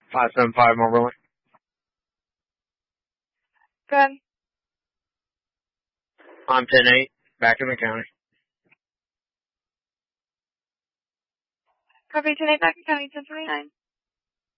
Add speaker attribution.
Speaker 1: 575 Moberly.
Speaker 2: Good.
Speaker 1: I'm 10-8, back in the county.
Speaker 2: Copy 10-8, back in county, 1029.